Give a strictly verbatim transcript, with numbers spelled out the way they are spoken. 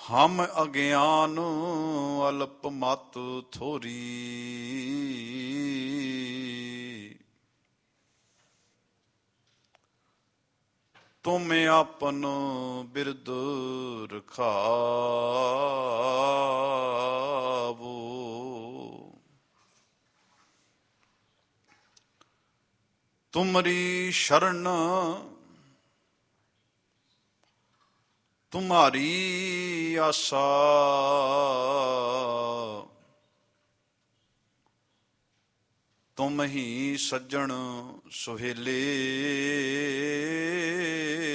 ਹਮ ਅਗਿਆਨ ਅਲਪ ਮਤ ਥੋਰੀ। ਤੁਮ ਆਪਨ ਬਿਰਦ ਰਖਾਵੋ। ਤੁਮਰੀ ਸ਼ਰਨ ਤੁਮਾਰੀ ਆਸਾ। ਤੁਮ ਹੀ ਸੱਜਣ ਸੁਹੇਲੇ।